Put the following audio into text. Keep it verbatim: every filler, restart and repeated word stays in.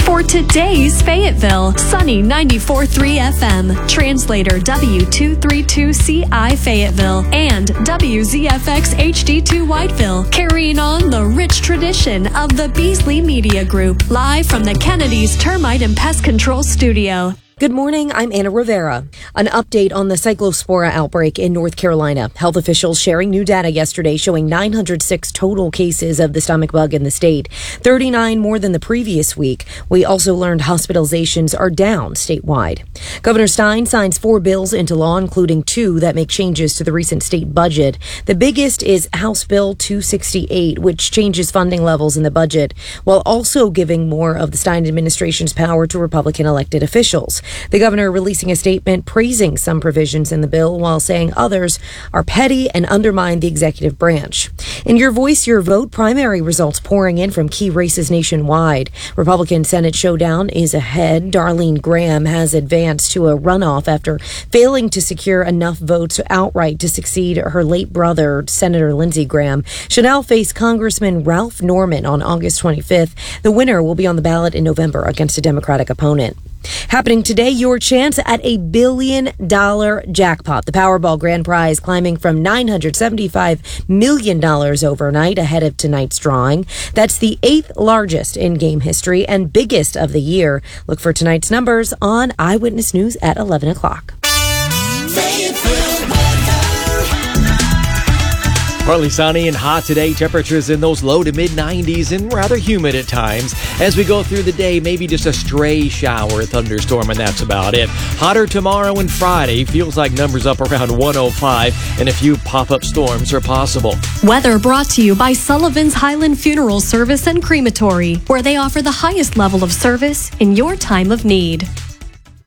For today's Fayetteville, sunny ninety-four point three F M, translator W two thirty-two C I Fayetteville, and W Z F X H D two Whiteville, carrying on the rich tradition of the Beasley Media Group, live from the Kennedy's Termite and Pest Control Studio. Good morning, I'm Anna Rivera. An update on the Cyclospora outbreak in North Carolina. Health officials sharing new data yesterday showing nine hundred six total cases of the stomach bug in the state, thirty-nine more than the previous week. We also learned hospitalizations are down statewide. Governor Stein signs four bills into law, including two that make changes to the recent state budget. The biggest is House Bill two sixty-eight, which changes funding levels in the budget, while also giving more of the Stein administration's power to Republican elected officials. The governor releasing a statement praising some provisions in the bill while saying others are petty and undermine the executive branch. In Your Voice, Your Vote, primary results pouring in from key races nationwide. Republican Senate showdown is ahead. Darlene Graham has advanced to a runoff after failing to secure enough votes outright to succeed her late brother, Senator Lindsey Graham. She'll now face Congressman Ralph Norman on August twenty-fifth. The winner will be on the ballot in November against a Democratic opponent. Happening today, your chance at a billion dollar jackpot. The Powerball grand prize climbing from nine hundred seventy-five million dollars overnight ahead of tonight's drawing. That's the eighth largest in game history and biggest of the year. Look for tonight's numbers on Eyewitness News at eleven o'clock. Partly sunny and hot today. Temperatures in those low to mid nineties and rather humid at times. As we go through the day, maybe just a stray shower, thunderstorm, and that's about it. Hotter tomorrow and Friday. Feels like numbers up around one oh five, and a few pop-up storms are possible. Weather brought to you by Sullivan's Highland Funeral Service and Crematory, where they offer the highest level of service in your time of need.